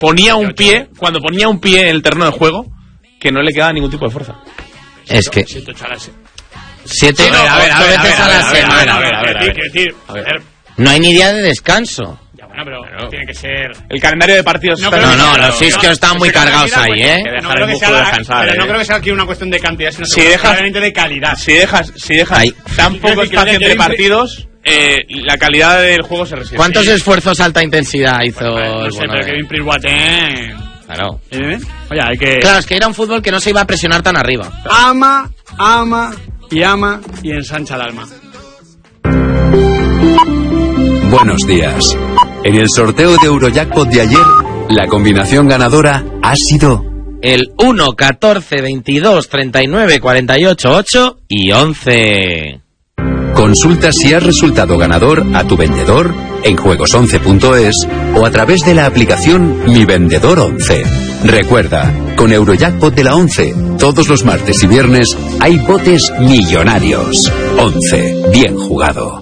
ponía un pie, cuando ponía un pie en el terreno de juego, que no le quedaba ningún tipo de fuerza. Es que... 7, 8 a las 7 veces a la semana. A ver. No hay ni día de descanso. Bueno, pero tiene que ser... El calendario de partidos... No, los físicos están muy cargados ahí, ¿eh? No creo que sea descansar, pero no creo que sea aquí una cuestión de cantidad, sino realmente de calidad. Si dejas tan poco espacio entre partidos, la calidad del juego se resiente. ¿Cuántos esfuerzos alta intensidad hizo no sé, pero Kevin Prince Boateng... Claro. Oye, hay que... Claro, es que era un fútbol que no se iba a presionar tan arriba. Ama y ensancha el alma. Buenos días. En el sorteo de Eurojackpot de ayer, la combinación ganadora ha sido el 1, 14, 22, 39, 48, 8 y 11. Consulta si has resultado ganador a tu vendedor en juegos11.es o a través de la aplicación Mi Vendedor 11. Recuerda, con Eurojackpot de la 11, todos los martes y viernes hay botes millonarios. 11. Bien jugado.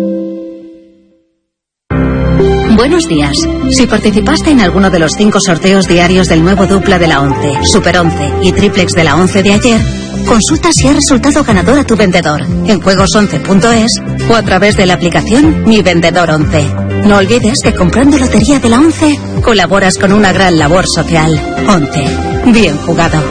Buenos días. Si participaste en alguno de los 5 sorteos diarios del nuevo dupla de la 11, Super 11 y triplex de la 11 de ayer, consulta si has resultado ganador a tu vendedor en juegos11.es o a través de la aplicación Mi Vendedor 11. No olvides que comprando lotería de la 11 colaboras con una gran labor social. 11. Bien jugado.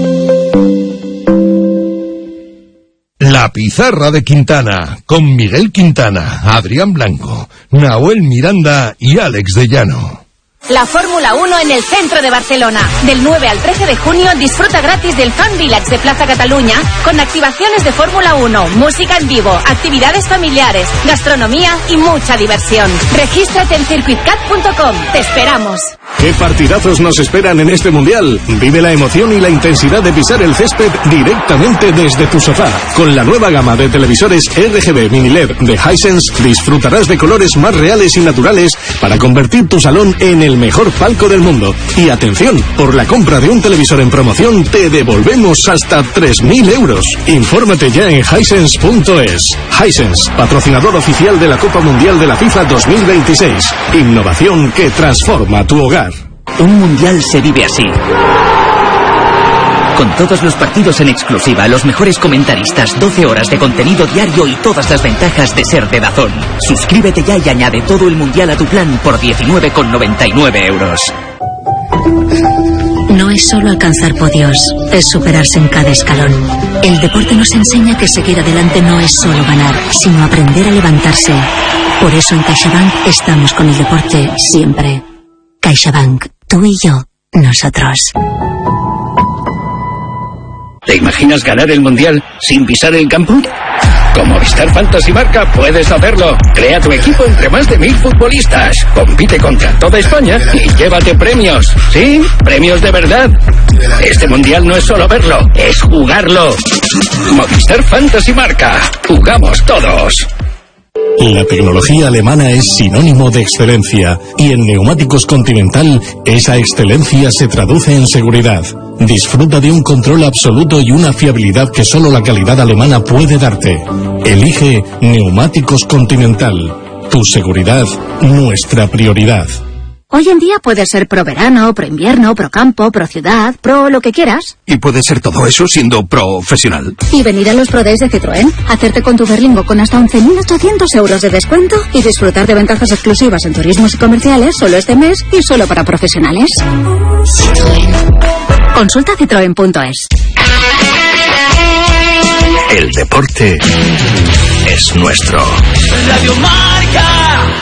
La Pizarra de Quintana, con Miguel Quintana, Adrián Blanco, Nahuel Miranda y Alex de Llano. La Fórmula 1 en el centro de Barcelona. Del 9 al 13 de junio disfruta gratis del Fan Village de Plaza Cataluña con activaciones de Fórmula 1, música en vivo, actividades familiares, gastronomía y mucha diversión. Regístrate en circuitcat.com. Te esperamos. ¿Qué partidazos nos esperan en este Mundial? Vive la emoción y la intensidad de pisar el césped directamente desde tu sofá. Con la nueva gama de televisores RGB Mini LED de Hisense disfrutarás de colores más reales y naturales para convertir tu salón en el mejor palco del mundo. Y atención, por la compra de un televisor en promoción te devolvemos hasta 3.000 euros. Infórmate ya en Hisense.es. Hisense, patrocinador oficial de la Copa Mundial de la FIFA 2026. Innovación que transforma tu hogar. Un mundial se vive así. Con todos los partidos en exclusiva, los mejores comentaristas, 12 horas de contenido diario y todas las ventajas de ser de DAZN. Suscríbete ya y añade todo el mundial a tu plan por 19,99 euros. No es solo alcanzar podios, es superarse en cada escalón. El deporte nos enseña que seguir adelante no es solo ganar, sino aprender a levantarse. Por eso en CaixaBank estamos con el deporte siempre. CaixaBank, tú y yo, nosotros. ¿Te imaginas ganar el mundial sin pisar el campo? Con Movistar Fantasy Marca puedes hacerlo. Crea tu equipo entre más de 1.000 futbolistas. Compite contra toda España y llévate premios. ¿Sí? Premios de verdad. Este mundial no es solo verlo, es jugarlo. Movistar Fantasy Marca. Jugamos todos. La tecnología alemana es sinónimo de excelencia y en Neumáticos Continental esa excelencia se traduce en seguridad. Disfruta de un control absoluto y una fiabilidad que solo la calidad alemana puede darte. Elige Neumáticos Continental. Tu seguridad, nuestra prioridad. Hoy en día puedes ser pro verano, pro invierno, pro campo, pro ciudad, pro lo que quieras. Y puede ser todo eso siendo profesional. Y venir a los Pro Days de Citroën, hacerte con tu Berlingo con hasta 11.800 euros de descuento y disfrutar de ventajas exclusivas en turismos y comerciales solo este mes y solo para profesionales. Citroën. Consulta citroen.es. El deporte es nuestro. Radio Marca.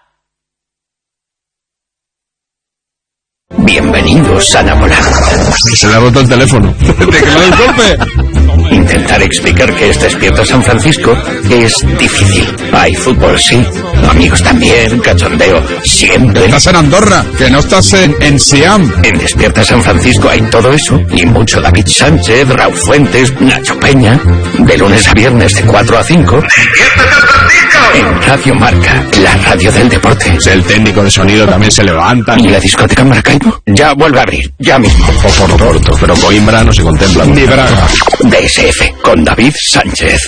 Bienvenidos a Namorado. Se le ha roto el teléfono. ¿De que no el golpe? Intentar explicar que es Despierta San Francisco es difícil. Hay fútbol, sí. Amigos también, cachondeo, siempre. Estás en Andorra, que no estás en Siam. En Despierta San Francisco hay todo eso y mucho David Sánchez, Raúl Fuentes, Nacho Peña. De lunes a viernes de 4 a 5. ¡Despierta San Francisco! En Radio Marca, la radio del deporte. El técnico de sonido también se levanta. ¿Y la discoteca Maracaibo? Ya vuelve a abrir, ya mismo. Oporto, pero Coimbra no se contempla. Ni Braga. DSF, con David Sánchez.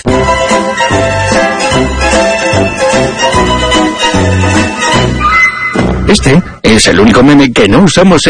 Este es el único meme que no usamos en